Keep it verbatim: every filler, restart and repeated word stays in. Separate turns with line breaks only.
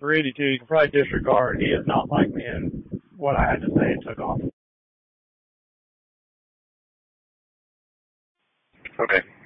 For eighty-two, you can probably disregard. He is not like me and what I had to say and took off.
Okay.